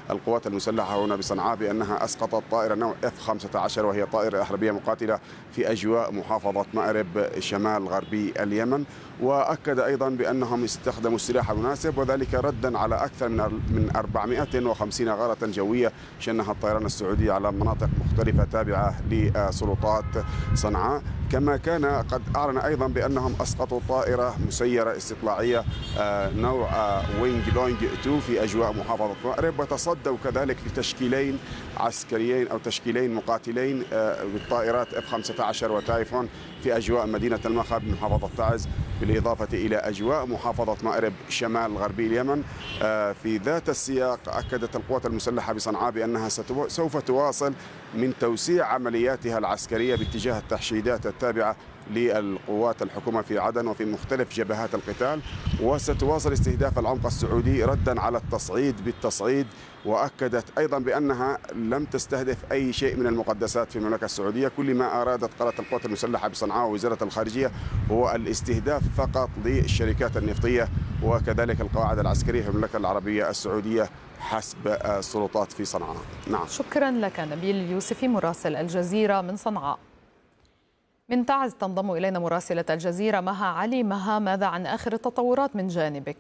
القوات المسلحة هنا بصنعاء بأنها أسقطت طائرة نوع F-15 وهي طائرة حربية مقاتلة في أجواء محافظة مأرب شمال غربي اليمن. وأكد أيضا بأنهم استخدموا السلاح المناسب وذلك ردا على أكثر من 450 غارة جوية شنها الطيران السعودي على مناطق مختلفة تابعة لسلطات صنعاء. كما كان قد أعلن أيضا بأنهم أسقطوا طائرة مسيرة استطلاعية نوع وينج لونج 2 في أجواء محافظة مأرب، وتصدوا كذلك لتشكيلين عسكريين أو تشكيلين مقاتلين بالطائرات F-15 وتايفون في أجواء مدينة المخا بمحافظة تعز، بالإضافة إلى أجواء محافظة مأرب شمال غربي اليمن. في ذات السياق أكدت القوات المسلحة بصنعاء بأنها سوف تواصل من توسيع عملياتها العسكرية باتجاه التحشيدات التابعة للقوات الحكومة في عدن وفي مختلف جبهات القتال، وستواصل استهداف العمق السعودي ردا على التصعيد بالتصعيد. وأكدت أيضا بأنها لم تستهدف أي شيء من المقدسات في المملكة السعودية، كل ما أرادت قالت القوات المسلحة بصنعاء ووزارة الخارجية هو الاستهداف فقط للشركات النفطية وكذلك القواعد العسكرية في المملكة العربية السعودية حسب السلطات في صنعاء. نعم. شكرا لك نبيل اليوسفي مراسل الجزيرة من صنعاء. من تعز تنضم إلينا مراسلة الجزيرة مها علي. مها، ماذا عن آخر التطورات من جانبك؟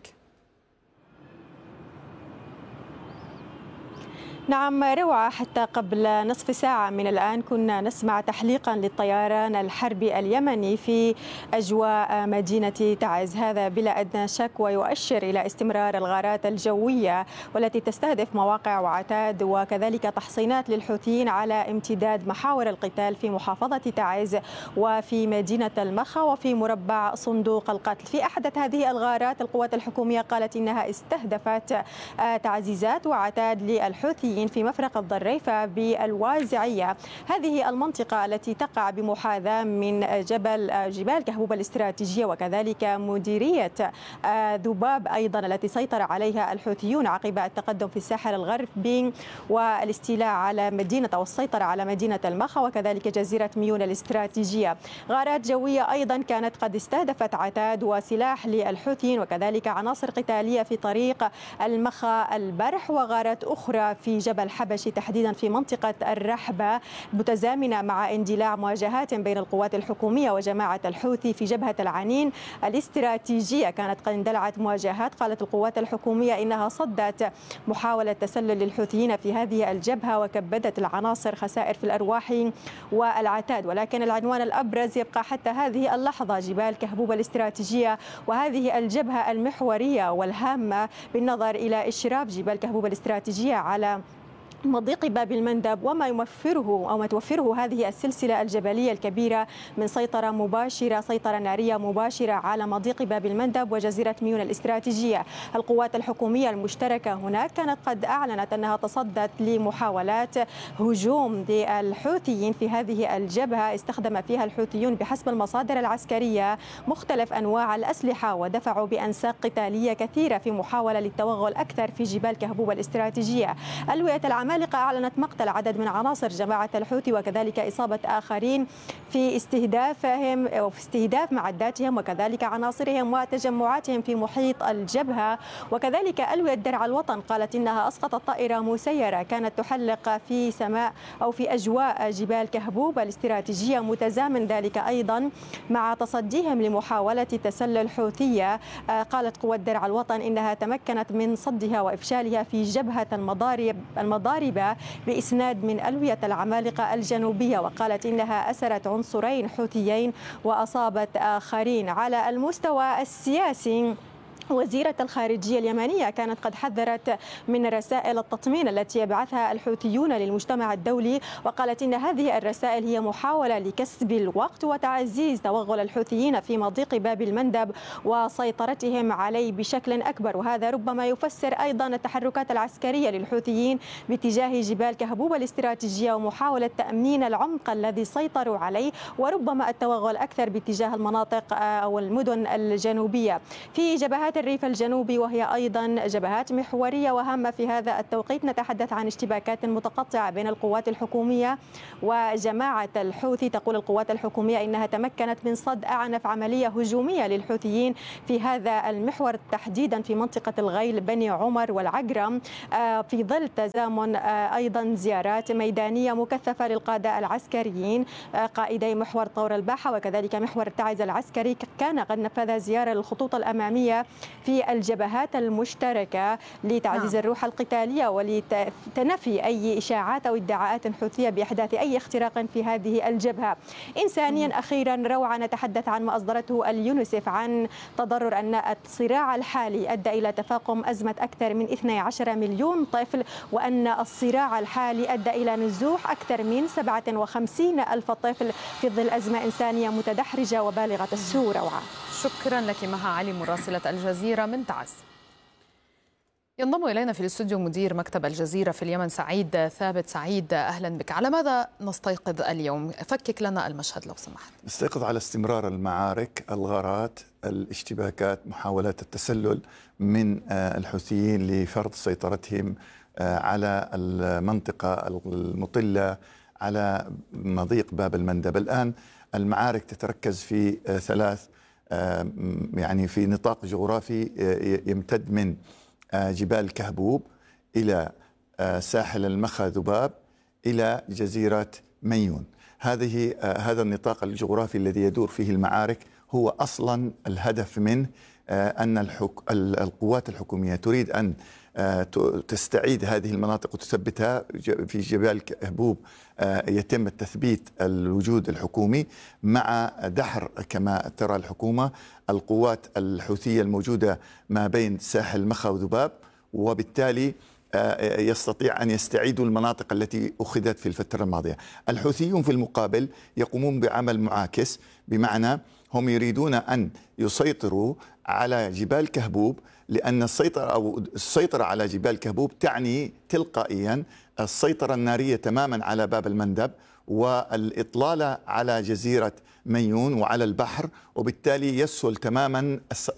نعم روعة، حتى قبل نصف ساعة من الآن كنا نسمع تحليقا للطيران الحربي اليمني في أجواء مدينة تعز، هذا بلا أدنى شك ويؤشر إلى استمرار الغارات الجوية والتي تستهدف مواقع وعتاد وكذلك تحصينات للحوثيين على امتداد محاور القتال في محافظة تعز وفي مدينة المخا وفي مربع صندوق القتل. في أحدث هذه الغارات القوات الحكومية قالت إنها استهدفت تعزيزات وعتاد للحوثيين في مفرق الضريفة بالوازعية، هذه المنطقة التي تقع بمحاذاة من جبال كهبوب الاستراتيجية وكذلك مديرية ذباب أيضا التي سيطر عليها الحوثيون عقب التقدم في الساحل الغربي والاستيلاء على مدينة أو السيطرة على مدينة المخا وكذلك جزيرة ميون الاستراتيجية. غارات جوية أيضا كانت قد استهدفت عتاد وسلاح للحوثيين وكذلك عناصر قتالية في طريق المخا البرح، وغارات أخرى في جبل حبشي تحديدا في منطقة الرحبة متزامنة مع اندلاع مواجهات بين القوات الحكومية وجماعة الحوثي في جبهة العنين الاستراتيجية. كانت قد اندلعت مواجهات، قالت القوات الحكومية إنها صدت محاولة تسلل للحوثيين في هذه الجبهة وكبدت العناصر خسائر في الأرواح والعتاد، ولكن العنوان الأبرز يبقى حتى هذه اللحظة جبال كهبوب الاستراتيجية وهذه الجبهة المحورية والهامة بالنظر إلى إشراف جبال كهبوب الاستراتيجية على مضيق باب المندب وما يوفره أو ما توفره هذه السلسلة الجبلية الكبيرة من سيطرة مباشرة، سيطرة نارية مباشرة على مضيق باب المندب وجزيرة ميون الاستراتيجية. القوات الحكومية المشتركة هناك كانت قد أعلنت أنها تصدت لمحاولات هجوم للحوثيين في هذه الجبهة استخدم فيها الحوثيون بحسب المصادر العسكرية مختلف أنواع الأسلحة ودفعوا بأنساق قتالية كثيرة في محاولة للتوغل أكثر في جبال كهبوب الاستراتيجية. ألوية العمالقة أعلنت مقتل عدد من عناصر جماعة الحوثي وكذلك إصابة آخرين في استهدافهم أو في استهداف معداتهم وكذلك عناصرهم وتجمعاتهم في محيط الجبهة. وكذلك ألوية درع الوطن قالت إنها أسقطت طائرة مسيرة كانت تحلق في سماء أو في أجواء جبال كهبوب الاستراتيجية، متزامن ذلك أيضا مع تصديهم لمحاولة تسلل حوثية. قالت قوات درع الوطن إنها تمكنت من صدها وإفشالها في جبهة المضاربة بإسناد من ألوية العمالقة الجنوبية، وقالت إنها أسرت عنصرين حوثيين وأصابت آخرين. على المستوى السياسي وزيرة الخارجية اليمنية كانت قد حذرت من رسائل التطمين التي يبعثها الحوثيون للمجتمع الدولي، وقالت إن هذه الرسائل هي محاولة لكسب الوقت وتعزيز توغل الحوثيين في مضيق باب المندب وسيطرتهم عليه بشكل أكبر، وهذا ربما يفسر أيضا التحركات العسكرية للحوثيين باتجاه جبال كهبوب الاستراتيجية ومحاولة تأمين العمق الذي سيطروا عليه وربما التوغل أكثر باتجاه المناطق أو المدن الجنوبية. في جبهات جبهة الريف الجنوبي، وهي أيضا جبهات محورية وهامة في هذا التوقيت. نتحدث عن اشتباكات متقطعة بين القوات الحكومية وجماعة الحوثي. تقول القوات الحكومية إنها تمكنت من صد أعنف عملية هجومية للحوثيين في هذا المحور، تحديدا في منطقة الغيل، بني عمر والعقرم، في ظل تزامن أيضا زيارات ميدانية مكثفة للقادة العسكريين. قائدي محور طور الباحة وكذلك محور التعز العسكري كان قد نفذ زيارة للخطوط الأمامية في الجبهات المشتركة لتعزيز الروح القتالية ولتنفي أي إشاعات أو ادعاءات حوثية بإحداث أي اختراق في هذه الجبهة. إنسانيا أخيرا روعة، نتحدث عن ما أصدرته اليونسيف عن تضرر أن الصراع الحالي أدى إلى تفاقم أزمة أكثر من 12 مليون طفل، وأن الصراع الحالي أدى إلى نزوح أكثر من 57 ألف طفل في ظل أزمة إنسانية متدحرجة وبالغة السوء. روعة، شكرا لك مها علي مراسلة الجزيرة من تعز. ينضم إلينا في الاستوديو مدير مكتب الجزيرة في اليمن سعيد ثابت. سعيد، أهلا بك. على ماذا نستيقظ اليوم؟ فكك لنا المشهد لو سمحت. نستيقظ على استمرار المعارك، الغارات، الاشتباكات، محاولات التسلل من الحوثيين لفرض سيطرتهم على المنطقة المطلة على مضيق باب المندب. الآن المعارك تتركز في ثلاث، يعني في نطاق جغرافي يمتد من جبال كهبوب إلى ساحل المخا ذباب إلى جزيرة ميون. هذا النطاق الجغرافي الذي يدور فيه المعارك هو أصلا الهدف منه أن القوات الحكومية تريد أن تستعيد هذه المناطق وتثبتها. في جبال كهبوب يتم التثبيت الوجود الحكومي مع دحر كما ترى الحكومة القوات الحوثية الموجودة ما بين ساحل مخا وذباب، وبالتالي يستطيع أن يستعيدوا المناطق التي أخذت في الفترة الماضية. الحوثيون في المقابل يقومون بعمل معاكس، بمعنى هم يريدون أن يسيطروا على جبال كهبوب، لأن السيطرة على جبال كهبوب تعني تلقائيا السيطرة النارية تماما على باب المندب والإطلالة على جزيرة ميون وعلى البحر، وبالتالي يسهل تماما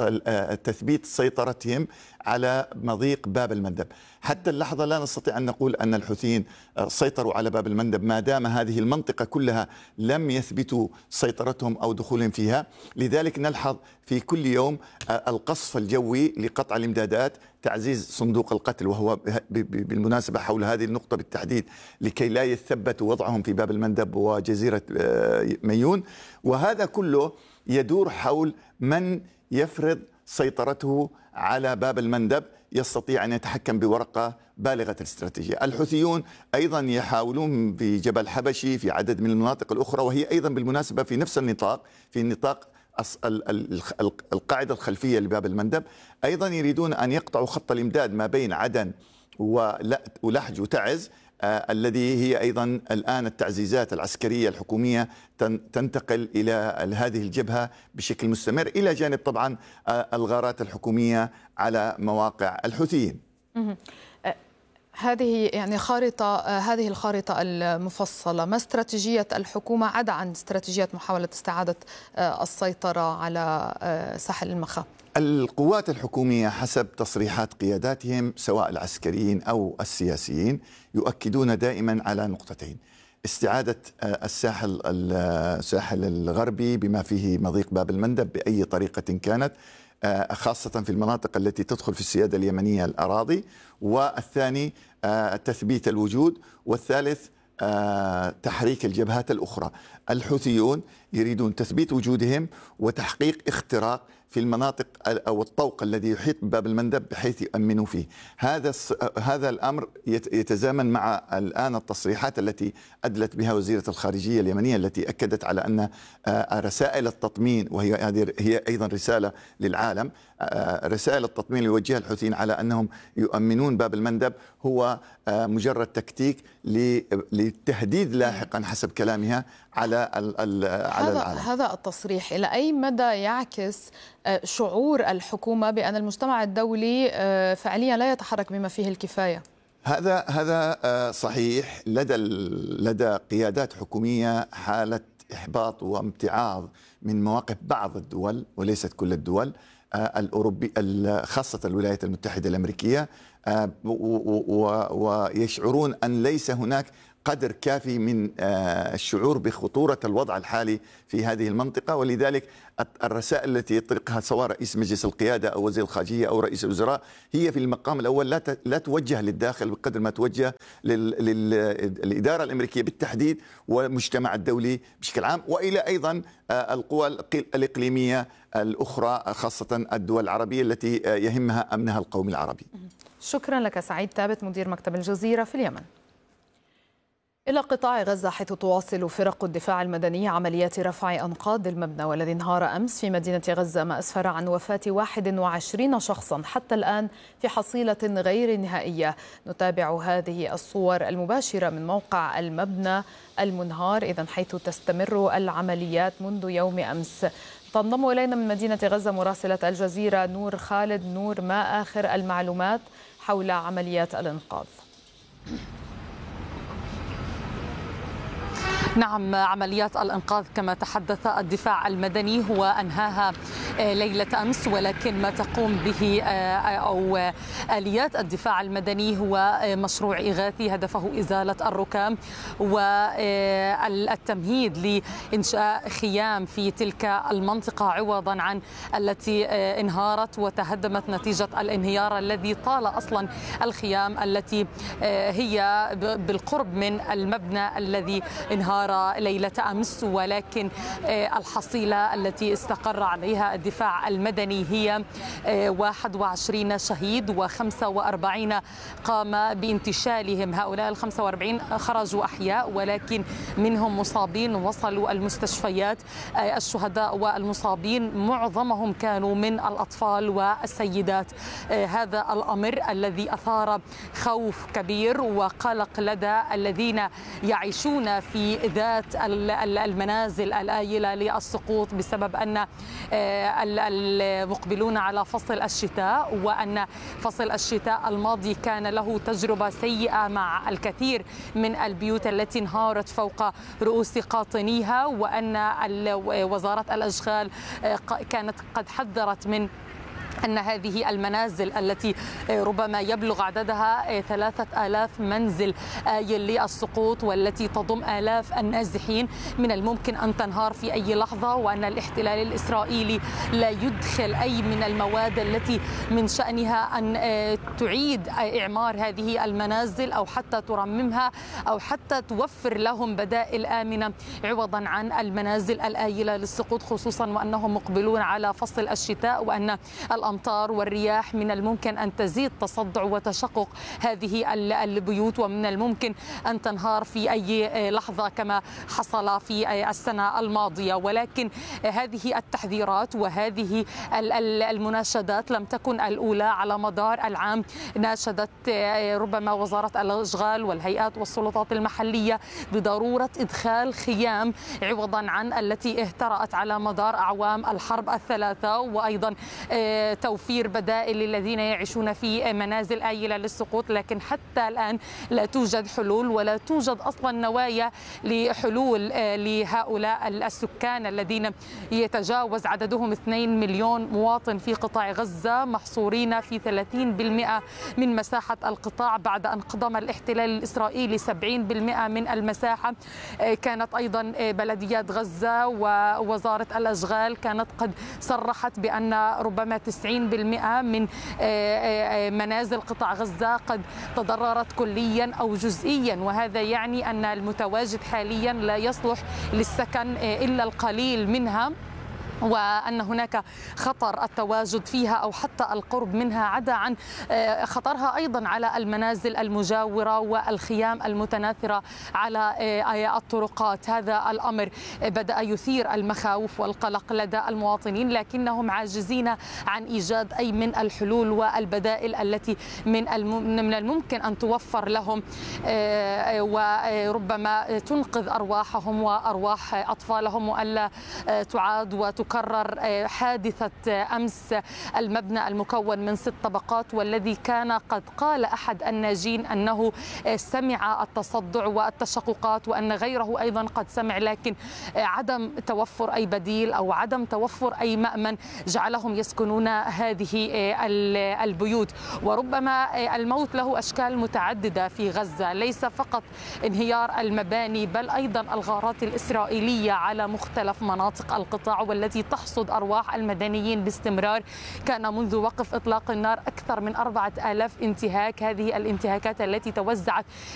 تثبيت سيطرتهم على مضيق باب المندب. حتى اللحظة لا نستطيع أن نقول أن الحوثيين سيطروا على باب المندب ما دام هذه المنطقة كلها لم يثبتوا سيطرتهم أو دخولهم فيها. لذلك نلحظ في كل يوم القصف الجوي لقطع الإمدادات، تعزيز صندوق القتل، وهو بالمناسبة حول هذه النقطة بالتحديد لكي لا يثبت وضعهم في باب المندب وجزيرة ميون. وهذا كله يدور حول من يفرض سيطرته على باب المندب يستطيع أن يتحكم بورقة بالغة الاستراتيجية. الحوثيون أيضا يحاولون في جبل حبشي، في عدد من المناطق الأخرى، وهي أيضا بالمناسبة في نفس النطاق، في نطاق القاعدة الخلفية لباب المندب. أيضا يريدون أن يقطعوا خط الإمداد ما بين عدن ولحج وتعز، الذي هي أيضا الآن التعزيزات العسكرية الحكومية تنتقل إلى هذه الجبهة بشكل مستمر، إلى جانب طبعا الغارات الحكومية على مواقع الحوثيين. هذه يعني هذه الخارطة المفصلة، ما استراتيجية الحكومة عدا عن استراتيجية محاولة استعادة السيطرة على ساحل المخا؟ القوات الحكومية حسب تصريحات قياداتهم سواء العسكريين أو السياسيين يؤكدون دائما على نقطتين: استعادة الساحل الغربي بما فيه مضيق باب المندب بأي طريقة كانت، خاصة في المناطق التي تدخل في السيادة اليمنية الأراضي، والثاني تثبيت الوجود، والثالث تحريك الجبهات الأخرى. الحوثيون يريدون تثبيت وجودهم وتحقيق اختراق في المناطق أو الطوق الذي يحيط بباب المندب بحيث يؤمنوا فيه. هذا الأمر يتزامن مع الآن التصريحات التي أدلت بها وزيرة الخارجية اليمنية، التي أكدت على أن رسائل التطمين، هي أيضا رسالة للعالم، رسائل التطمين اللي يوجهها الحوثيين على أنهم يؤمنون باب المندب هو مجرد تكتيك للتهديد لاحقا حسب كلامها على العالم. هذا التصريح إلى أي مدى يعكس شعور الحكومة بأن المجتمع الدولي فعليا لا يتحرك بما فيه الكفاية؟ هذا صحيح. لدى قيادات حكومية حالة إحباط وامتعاض من مواقف بعض الدول وليست كل الدول. الأوروبي خاصة الولايات المتحدة الأمريكية، ويشعرون أن ليس هناك قدر كافي من الشعور بخطورة الوضع الحالي في هذه المنطقة. ولذلك الرسائل التي يطلقها سواء رئيس مجلس القيادة أو وزير الخارجية أو رئيس الوزراء هي في المقام الأول لا توجه للداخل بقدر ما توجه للإدارة الأمريكية بالتحديد والمجتمع الدولي بشكل عام، وإلى أيضا القوى الإقليمية الأخرى خاصة الدول العربية التي يهمها أمنها القومي العربي. شكرا لك سعيد ثابت مدير مكتب الجزيرة في اليمن. إلى قطاع غزة حيث تواصل فرق الدفاع المدني عمليات رفع أنقاض المبنى والذي انهار أمس في مدينة غزة، ما أسفر عن وفاة 21 شخصا حتى الآن في حصيلة غير نهائية. نتابع هذه الصور المباشرة من موقع المبنى المنهار إذن حيث تستمر العمليات منذ يوم أمس. تنضم إلينا من مدينة غزة مراسلة الجزيرة نور خالد. نور، ما آخر المعلومات حول عمليات الإنقاذ؟ نعم، عمليات الإنقاذ كما تحدث الدفاع المدني هو أنهاها ليلة أمس، ولكن ما تقوم به أو آليات الدفاع المدني هو مشروع إغاثي هدفه إزالة الركام والتمهيد لإنشاء خيام في تلك المنطقة عوضا عن التي انهارت وتهدمت نتيجة الانهيار الذي طال أصلا الخيام التي هي بالقرب من المبنى الذي انهار ليلة أمس. ولكن الحصيلة التي استقر عليها الدفاع المدني هي 21 شهيد و45 قام بانتشالهم. هؤلاء 45 خرجوا أحياء ولكن منهم مصابين وصلوا المستشفيات. الشهداء والمصابين معظمهم كانوا من الأطفال والسيدات. هذا الأمر الذي أثار خوف كبير وقلق لدى الذين يعيشون في ذات المنازل الآيلة للسقوط بسبب أن المقبلون على فصل الشتاء، وأن فصل الشتاء الماضي كان له تجربة سيئة مع الكثير من البيوت التي انهارت فوق رؤوس قاطنيها، وأن وزارة الأشغال كانت قد حذرت من أن هذه المنازل التي ربما يبلغ عددها 3000 منزل آيل للسقوط والتي تضم آلاف النازحين من الممكن أن تنهار في أي لحظة، وأن الاحتلال الإسرائيلي لا يدخل أي من المواد التي من شأنها أن تعيد إعمار هذه المنازل أو حتى ترممها أو حتى توفر لهم بدائل آمنة عوضا عن المنازل الآيلة للسقوط، خصوصا وأنهم مقبلون على فصل الشتاء، وأن الأمطار والرياح من الممكن أن تزيد تصدع وتشقق هذه البيوت ومن الممكن أن تنهار في أي لحظة كما حصل في السنة الماضية. ولكن هذه التحذيرات وهذه المناشدات لم تكن الأولى على مدار العام. ناشدت ربما وزارة الأشغال والهيئات والسلطات المحلية بضرورة إدخال خيام عوضا عن التي اهترأت على مدار أعوام الحرب الثلاثة، وأيضا توفير بدائل للذين يعيشون في منازل آيلة للسقوط. لكن حتى الآن لا توجد حلول ولا توجد أصلا نوايا لحلول لهؤلاء السكان الذين يتجاوز عددهم 2 مليون مواطن في قطاع غزة، محصورين في 30% من مساحة القطاع بعد أن قضم الاحتلال الإسرائيلي 70% من المساحة. كانت أيضا بلديات غزة ووزارة الأشغال كانت قد صرحت بأن ربما 90% من منازل قطاع غزة قد تضررت كليا أو جزئيا، وهذا يعني أن المتواجد حاليا لا يصلح للسكن إلا القليل منها، وأن هناك خطر التواجد فيها أو حتى القرب منها، عدا عن خطرها أيضا على المنازل المجاورة والخيام المتناثرة على الطرقات. هذا الأمر بدأ يثير المخاوف والقلق لدى المواطنين، لكنهم عاجزين عن إيجاد أي من الحلول والبدائل التي من الممكن أن توفر لهم وربما تنقذ أرواحهم وأرواح أطفالهم، وألا تعاد تكرر حادثة أمس المبنى المكون من 6 طبقات، والذي كان قد قال أحد الناجين أنه سمع التصدع والتشققات وأن غيره أيضا قد سمع، لكن عدم توفر أي بديل أو عدم توفر أي مأمن جعلهم يسكنون هذه البيوت. وربما الموت له أشكال متعددة في غزة، ليس فقط انهيار المباني بل أيضا الغارات الإسرائيلية على مختلف مناطق القطاع والتي تحصد أرواح المدنيين باستمرار. كان منذ وقف إطلاق النار أكثر من 4000 انتهاك، هذه الانتهاكات التي توزعت